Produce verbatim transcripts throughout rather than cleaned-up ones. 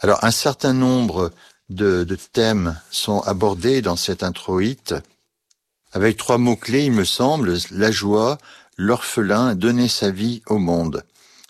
Alors, un certain nombre de, de thèmes sont abordés dans cet introïte, avec trois mots-clés, il me semble, la joie, l'orphelin, donner sa vie au monde.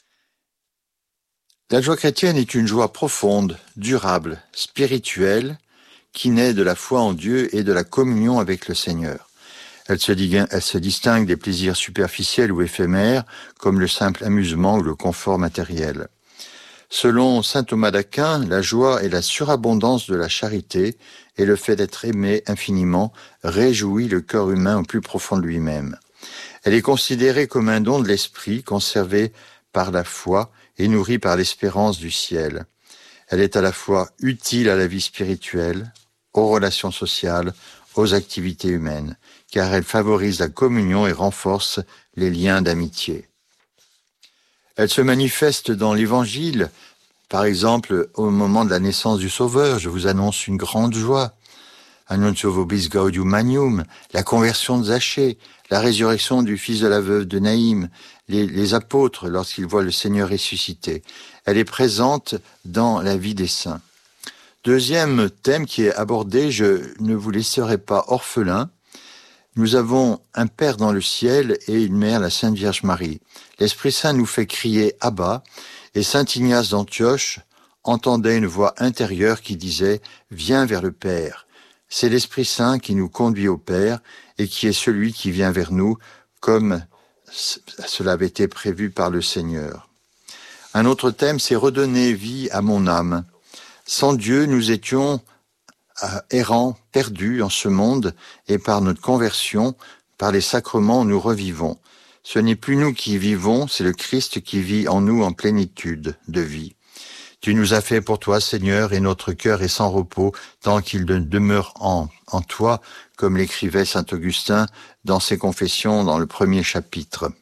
La joie chrétienne est une joie profonde, durable, spirituelle, qui naît de la foi en Dieu et de la communion avec le Seigneur. Elle se, elle se distingue des plaisirs superficiels ou éphémères, comme le simple amusement ou le confort matériel. Selon saint Thomas d'Aquin, la joie est la surabondance de la charité et le fait d'être aimé infiniment réjouit le cœur humain au plus profond de lui-même. Elle est considérée comme un don de l'esprit conservé par la foi et nourri par l'espérance du ciel. Elle est à la fois utile à la vie spirituelle, aux relations sociales, aux activités humaines, car elle favorise la communion et renforce les liens d'amitié. Elle se manifeste dans l'Évangile, par exemple, au moment de la naissance du Sauveur, je vous annonce une grande joie. Annuncio vobis gaudium magnum, la conversion de Zachée, la résurrection du fils de la veuve de Naïm, les, les apôtres lorsqu'ils voient le Seigneur ressuscité. Elle est présente dans la vie des saints. Deuxième thème qui est abordé, je ne vous laisserai pas orphelins. Nous avons un Père dans le ciel et une Mère, la Sainte Vierge Marie. L'Esprit Saint nous fait crier « Abba » et saint Ignace d'Antioche entendait une voix intérieure qui disait « Viens vers le Père ». C'est l'Esprit Saint qui nous conduit au Père et qui est celui qui vient vers nous comme cela avait été prévu par le Seigneur. Un autre thème, c'est « Redonner vie à mon âme ». Sans Dieu, nous étions errants, perdus en ce monde, et par notre conversion, par les sacrements, nous revivons. Ce n'est plus nous qui vivons, c'est le Christ qui vit en nous en plénitude de vie. Tu nous as fait pour toi, Seigneur, et notre cœur est sans repos, tant qu'il demeure en, en toi, comme l'écrivait saint Augustin dans ses confessions dans le premier chapitre.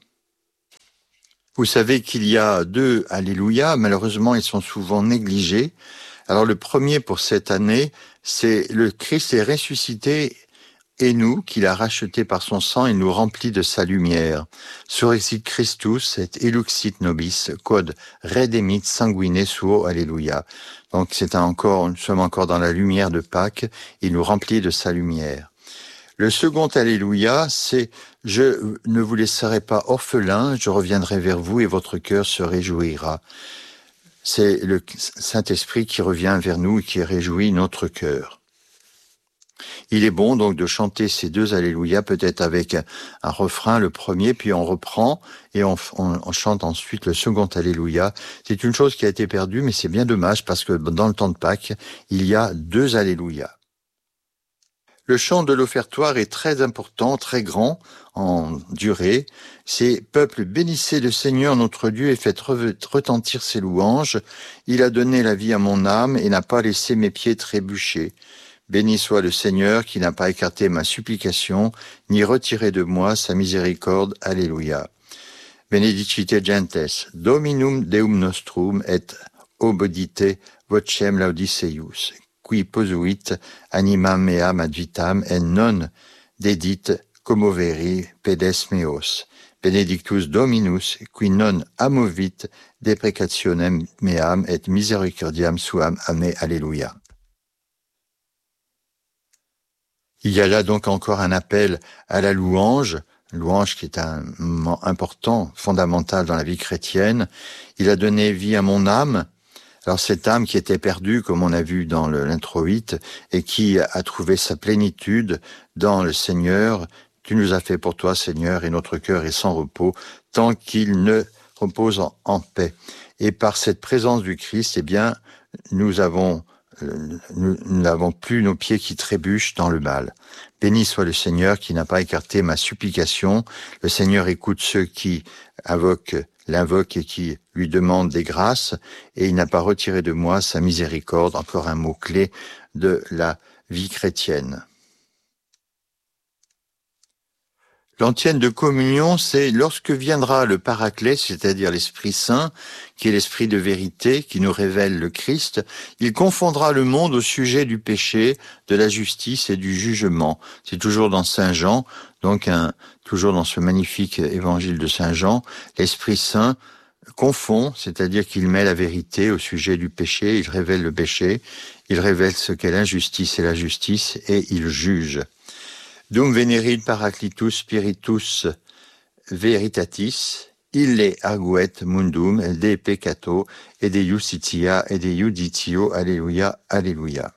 Vous savez qu'il y a deux Alléluia, malheureusement ils sont souvent négligés. Alors le premier pour cette année, c'est le Christ est ressuscité et nous, qu'il a racheté par son sang, il nous remplit de sa lumière. Surexit Christus et eluxit nobis, quod redemit sanguine suo, alléluia. Donc c'est un encore, nous sommes encore dans la lumière de Pâques, il nous remplit de sa lumière. Le second alléluia, c'est « Je ne vous laisserai pas orphelins, je reviendrai vers vous et votre cœur se réjouira ». C'est le Saint-Esprit qui revient vers nous et qui réjouit notre cœur. Il est bon donc de chanter ces deux Alléluia, peut-être avec un, un refrain, le premier, puis on reprend et on, on, on chante ensuite le second Alléluia. C'est une chose qui a été perdue, mais c'est bien dommage parce que dans le temps de Pâques, il y a deux Alléluia. Le chant de l'offertoire est très important, très grand en durée. C'est « Peuple, bénissez le Seigneur notre Dieu et faites retentir ses louanges. Il a donné la vie à mon âme et n'a pas laissé mes pieds trébucher. Béni soit le Seigneur qui n'a pas écarté ma supplication, ni retiré de moi sa miséricorde. Alléluia. Benedicite gentes, Dominum Deum nostrum et obedite vocem laudiceius. Qui posuit animam meam ad vitam et non dedit commoveri pedes meos. Benedictus Dominus, qui non amovit deprecationem meam et misericordiam suam. Amen. Alléluia. Il y a là donc encore un appel à la louange, louange qui est un moment important, fondamental dans la vie chrétienne. Il a donné vie à mon âme. Alors cette âme qui était perdue, comme on a vu dans l'introïte, et qui a trouvé sa plénitude dans le Seigneur, tu nous as fait pour toi, Seigneur, et notre cœur est sans repos, tant qu'il ne repose en, en paix. Et par cette présence du Christ, eh bien, nous avons, nous n'avons plus nos pieds qui trébuchent dans le mal. Béni soit le Seigneur qui n'a pas écarté ma supplication. Le Seigneur écoute ceux qui invoquent l'invoque et qui lui demande des grâces, et il n'a pas retiré de moi sa miséricorde, encore un mot-clé de la vie chrétienne. L'antienne de communion, c'est lorsque viendra le Paraclet, c'est-à-dire l'Esprit Saint, qui est l'Esprit de vérité, qui nous révèle le Christ, il confondra le monde au sujet du péché, de la justice et du jugement. C'est toujours dans Saint Jean, donc un, toujours dans ce magnifique évangile de Saint Jean, l'Esprit Saint confond, c'est-à-dire qu'il met la vérité au sujet du péché, il révèle le péché, il révèle ce qu'est l'injustice et la justice, et il juge. Dum venerit paraclitus spiritus veritatis, ille arguet mundum de peccato et de justitia et de juditio. Alléluia, alléluia.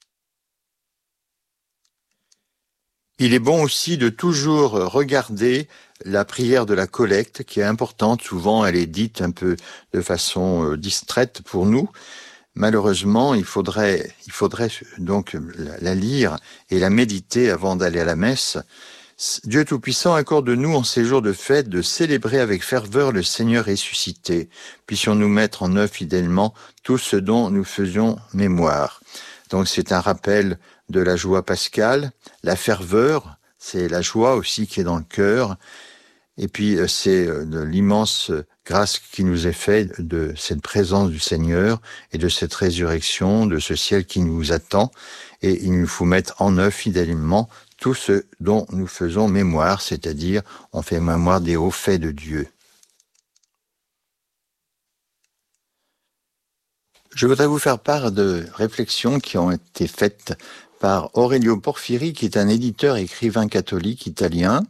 Il est bon aussi de toujours regarder la prière de la collecte, qui est importante. Souvent, elle est dite un peu de façon distraite pour nous. Malheureusement, il faudrait, il faudrait donc la lire et la méditer avant d'aller à la messe. Dieu Tout-Puissant, accorde-nous en ces jours de fête de célébrer avec ferveur le Seigneur ressuscité. Puissions-nous mettre en œuvre fidèlement tout ce dont nous faisions mémoire. Donc c'est un rappel de la joie pascale. La ferveur, c'est la joie aussi qui est dans le cœur. Et puis c'est de l'immense grâce qui nous est faite de cette présence du Seigneur et de cette résurrection, de ce ciel qui nous attend. Et il nous faut mettre en œuvre fidèlement tout ce dont nous faisons mémoire, c'est-à-dire on fait mémoire des hauts faits de Dieu. Je voudrais vous faire part de réflexions qui ont été faites par Aurelio Porfiri, qui est un éditeur et écrivain catholique italien.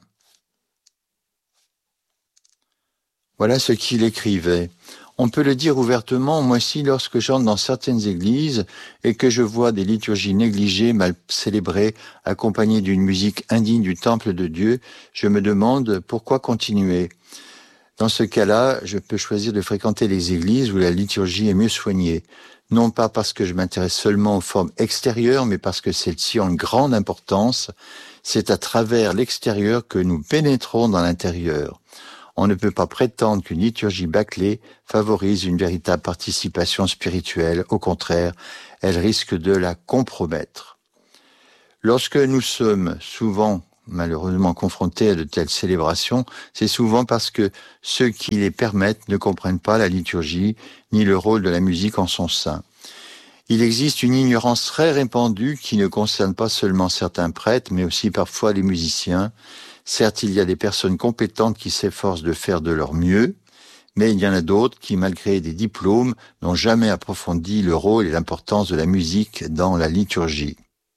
Voilà ce qu'il écrivait. On peut le dire ouvertement, moi aussi, lorsque j'entre dans certaines églises et que je vois des liturgies négligées, mal célébrées, accompagnées d'une musique indigne du temple de Dieu, je me demande pourquoi continuer. Dans ce cas-là, je peux choisir de fréquenter les églises où la liturgie est mieux soignée. Non pas parce que je m'intéresse seulement aux formes extérieures, mais parce que celles-ci ont une grande importance. C'est à travers l'extérieur que nous pénétrons dans l'intérieur. On ne peut pas prétendre qu'une liturgie bâclée favorise une véritable participation spirituelle. Au contraire, elle risque de la compromettre. Lorsque nous sommes souvent, malheureusement, confrontés à de telles célébrations, c'est souvent parce que ceux qui les permettent ne comprennent pas la liturgie ni le rôle de la musique en son sein. Il existe une ignorance très répandue qui ne concerne pas seulement certains prêtres, mais aussi parfois les musiciens. Certes, il y a des personnes compétentes qui s'efforcent de faire de leur mieux, mais il y en a d'autres qui, malgré des diplômes, n'ont jamais approfondi le rôle et l'importance de la musique dans la liturgie.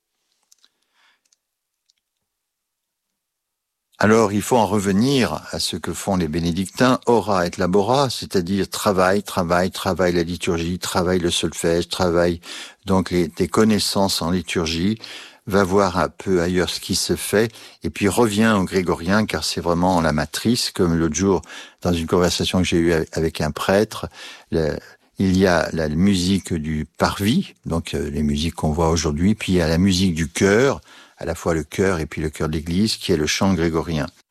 Alors, il faut en revenir à ce que font les bénédictins, ora et labora, c'est-à-dire travail, travail, travail la liturgie, travail le solfège, travail donc les, des connaissances en liturgie, va voir un peu ailleurs ce qui se fait, et puis revient au grégorien, car c'est vraiment la matrice, comme l'autre jour, dans une conversation que j'ai eue avec un prêtre, le, il y a la musique du parvis, donc euh, les musiques qu'on voit aujourd'hui, puis il y a la musique du chœur, à la fois le chœur et puis le chœur de l'église, qui est le chant grégorien.